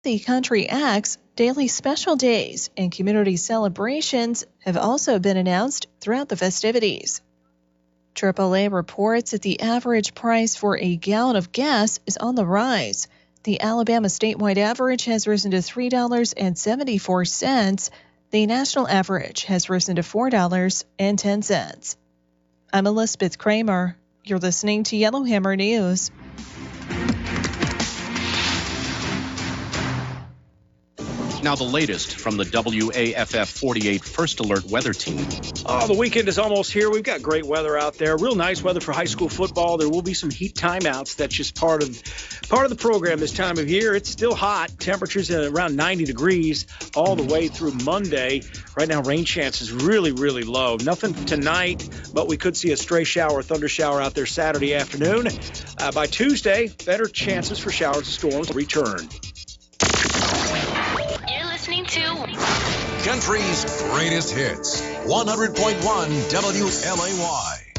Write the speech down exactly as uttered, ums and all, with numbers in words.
The country acts, daily special days, and community celebrations have also been announced throughout the festivities. triple A reports that the average price for a gallon of gas is on the rise. The Alabama statewide average has risen to three dollars and seventy-four cents. The national average has risen to four dollars and ten cents. I'm Elizabeth Kramer. You're listening to Yellowhammer News. Now the latest from the W A F F forty-eight First Alert Weather Team. Oh, the weekend is almost here. We've got great weather out there. Real nice weather for high school football. There will be some heat timeouts. That's just part of part of the program this time of year. It's still hot. Temperatures at around ninety degrees all the way through Monday. Right now, rain chance is really, really low. Nothing tonight, but we could see a stray shower, thunder shower out there Saturday afternoon. Uh, by Tuesday, better chances for showers and storms return. Listening to Country's greatest hits, one hundred point one W L A Y.